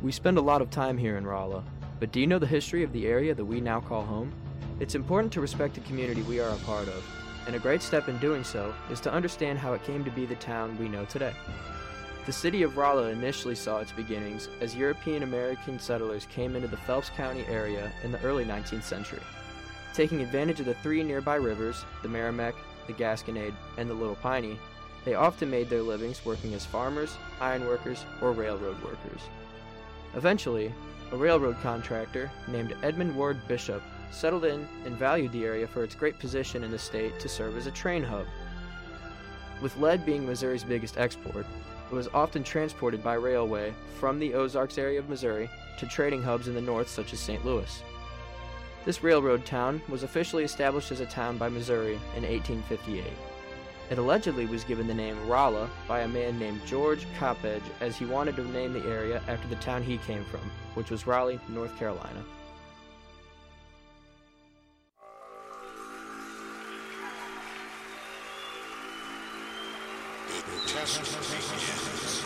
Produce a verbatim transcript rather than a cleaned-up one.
We spend a lot of time here in Rolla, but do you know the history of the area that we now call home? It's important to respect the community we are a part of, and a great step in doing so is to understand how it came to be the town we know today. The city of Rolla initially saw its beginnings as European American settlers came into the Phelps County area in the early nineteenth century. Taking advantage of the three nearby rivers, the Merrimack, the Gasconade, and the Little Piney, they often made their livings working as farmers, ironworkers, or railroad workers. Eventually, a railroad contractor named Edmund Ward Bishop settled in and valued the area for its great position in the state to serve as a train hub. With lead being Missouri's biggest export, it was often transported by railway from the Ozarks area of Missouri to trading hubs in the north such as Saint Louis. This railroad town was officially established as a town by Missouri in eighteen fifty-eight. It allegedly was given the name Rolla by a man named George Coppedge, as he wanted to name the area after the town he came from, which was Raleigh, North Carolina. Test